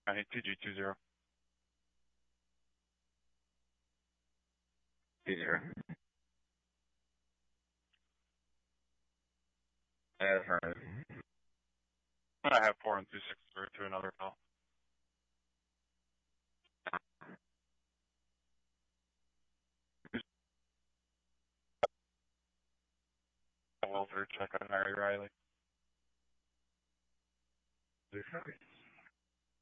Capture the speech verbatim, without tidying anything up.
I need T G two zero. Two zero. Affirmative. I have four and two six through to another call. Welfare check on Harry Riley. Two copy.